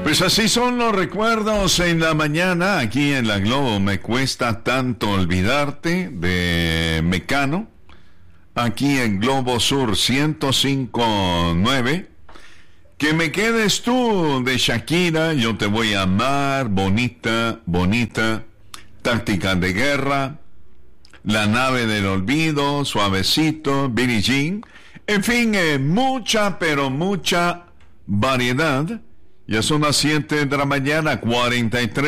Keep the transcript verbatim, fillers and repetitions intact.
Pues así son los recuerdos en la mañana aquí en la Globo. Me cuesta tanto olvidarte de Mecano. Aquí en Globo Sur ciento cinco punto nueve. Que me quedes tú de Shakira. Yo te voy a amar. Bonita, bonita. Táctica de guerra. La nave del olvido. Suavecito. Billie Jean. En fin, eh, mucha, pero mucha variedad. Ya son las siete de la mañana, cuarenta y tres